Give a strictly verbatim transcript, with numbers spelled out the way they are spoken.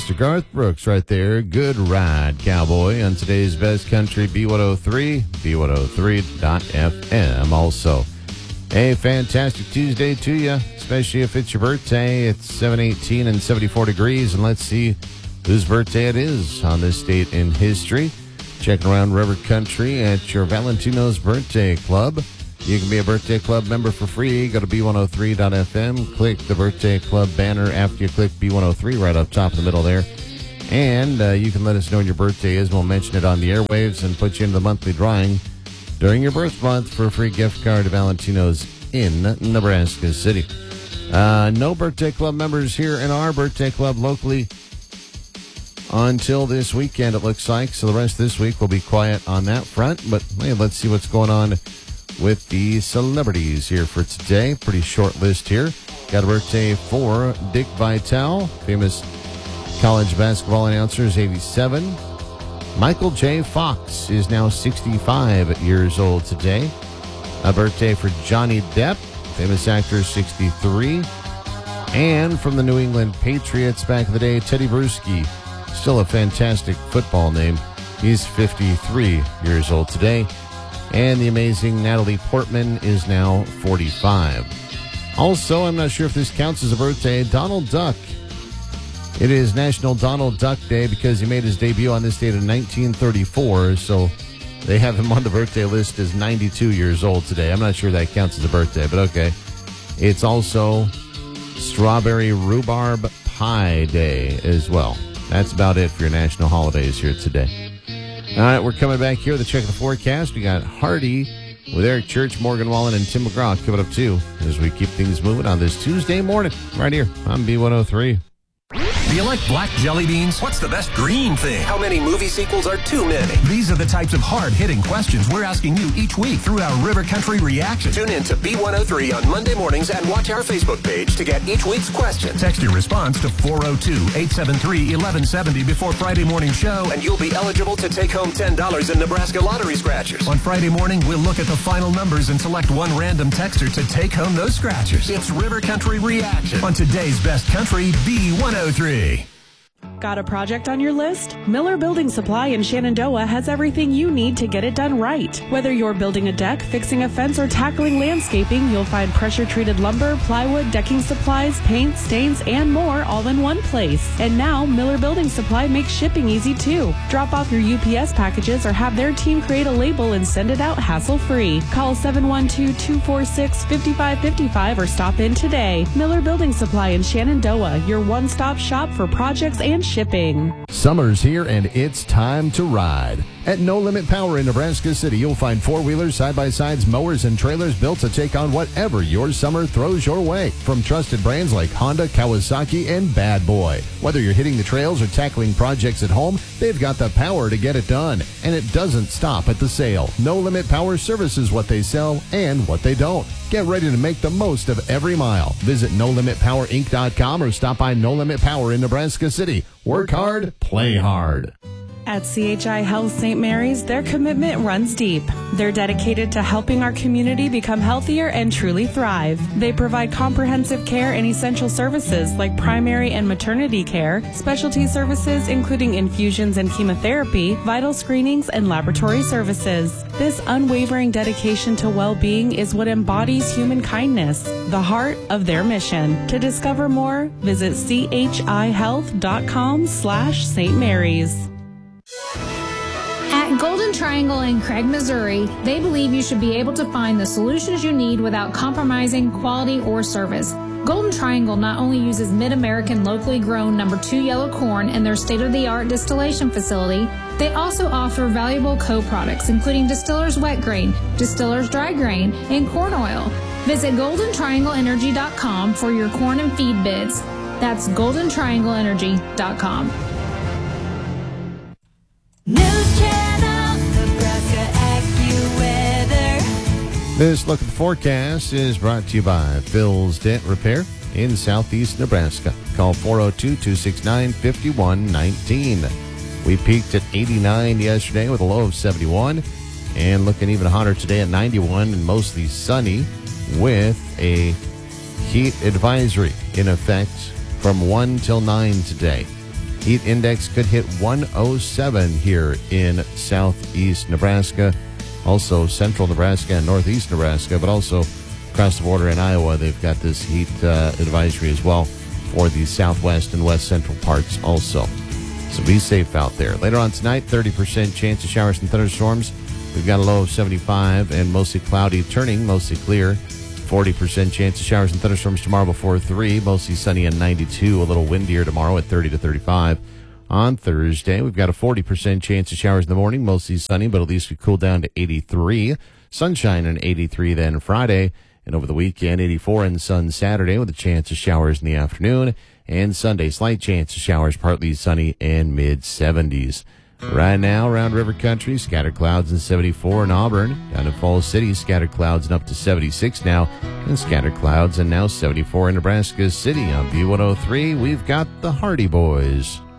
Mister Garth Brooks right there. Good ride, cowboy, on today's Best Country B one oh three, B one oh three dot F M. Also, a fantastic Tuesday to you, especially if it's your birthday. It's seven eighteen and seventy-four degrees, and let's see whose birthday it is on this date in history. Checking around River Country at your Valentino's Birthday Club. You can be a Birthday Club member for free. Go to B one oh three dot F M. Click the Birthday Club banner after you click B one oh three right up top in the middle there. And uh, you can let us know when your birthday is. We'll mention it on the airwaves and put you into the monthly drawing during your birth month for a free gift card to Valentino's in Nebraska City. Uh, no Birthday Club members here in our Birthday Club locally until this weekend, it looks like. So the rest of this week will be quiet on that front. But hey, let's see what's going on with the celebrities here for today. Pretty short list here. Got a birthday for Dick Vitale, famous college basketball announcer, is eighty-seven. Michael J. Fox is now sixty-five years old today. A birthday for Johnny Depp, famous actor, sixty-three. And from the New England Patriots back in the day, Teddy Bruschi, still a fantastic football name. He's fifty-three years old today. And the amazing Natalie Portman is now forty-five. Also, I'm not sure if this counts as a birthday, Donald Duck. It is National Donald Duck Day because he made his debut on this date in nineteen thirty-four, so they have him on the birthday list as ninety-two years old today. I'm not sure that counts as a birthday, but okay. It's also Strawberry Rhubarb Pie Day as well. That's about it for your national holidays here today. All right, we're coming back here to check the forecast. We got Hardy with Eric Church, Morgan Wallen, and Tim McGraw coming up too as we keep things moving on this Tuesday morning right here on B one oh three. Do you like black jelly beans? What's the best green thing? How many movie sequels are too many? These are the types of hard-hitting questions we're asking you each week through our River Country Reaction. Tune in to B one oh three on Monday mornings and watch our Facebook page to get each week's question. Text your response to four oh two, eight seven three, one one seven oh before Friday morning show, and you'll be eligible to take home ten dollars in Nebraska lottery scratchers. On Friday morning, we'll look at the final numbers and select one random texter to take home those scratchers. It's River Country Reaction on today's Best Country B one oh three. Got a project on your list? Miller Building Supply in Shenandoah has everything you need to get it done right. Whether you're building a deck, fixing a fence, or tackling landscaping, you'll find pressure-treated lumber, plywood, decking supplies, paint, stains, and more all in one place. And now, Miller Building Supply makes shipping easy too. Drop off your U P S packages or have their team create a label and send it out hassle-free. Call seven one two, two four six, five five five five or stop in today. Miller Building Supply in Shenandoah, your one-stop shop for projects and shipping. Summer's here and it's time to ride. At No Limit Power in Nebraska City, you'll find four-wheelers, side-by-sides, mowers, and trailers built to take on whatever your summer throws your way. From trusted brands like Honda, Kawasaki, and Bad Boy. Whether you're hitting the trails or tackling projects at home, they've got the power to get it done. And it doesn't stop at the sale. No Limit Power services what they sell and what they don't. Get ready to make the most of every mile. Visit no limit power inc dot com or stop by No Limit Power in Nebraska City. Work hard, play hard. At C H I Health Saint Mary's, their commitment runs deep. They're dedicated to helping our community become healthier and truly thrive. They provide comprehensive care and essential services like primary and maternity care, specialty services including infusions and chemotherapy, vital screenings, and laboratory services. This unwavering dedication to well-being is what embodies human kindness, the heart of their mission. To discover more, visit c h i health dot com slash Saint Mary's. At Golden Triangle in Craig, Missouri, they believe you should be able to find the solutions you need without compromising quality or service. Golden Triangle not only uses Mid-American locally grown number two yellow corn in their state-of-the-art distillation facility, they also offer valuable co-products including Distiller's Wet Grain, Distiller's Dry Grain, and corn oil. Visit golden triangle energy dot com for your corn and feed bids. That's golden triangle energy dot com. News Channel, Nebraska AccuWeather. This look at the forecast is brought to you by Phil's Dent Repair in southeast Nebraska. Call four oh two, two six nine, five one one nine. We peaked at eighty-nine yesterday with a low of seventy-one, and looking even hotter today at ninety-one and mostly sunny with a heat advisory in effect from one till nine today. Heat index could hit one oh seven here in southeast Nebraska, also central Nebraska and northeast Nebraska, but also across the border in Iowa, they've got this heat uh, advisory as well for the southwest and west central parts also. So be safe out there. Later on tonight, thirty percent chance of showers and thunderstorms. We've got a low of seventy-five and mostly cloudy, turning mostly clear. forty percent chance of showers and thunderstorms tomorrow before three. Mostly sunny and ninety-two. A little windier tomorrow at thirty to thirty-five. On Thursday, we've got a forty percent chance of showers in the morning. Mostly sunny, but at least we cool down to eighty-three. Sunshine and eighty-three then Friday. And over the weekend, eighty-four and sun Saturday with a chance of showers in the afternoon. And Sunday, slight chance of showers, partly sunny and mid seventies. Right now, around River Country, scattered clouds and seventy-four in Auburn. Down in Falls City, scattered clouds and up to seventy-six now. And scattered clouds and now seventy-four in Nebraska City. On B one oh three, we've got the Hardy Boys.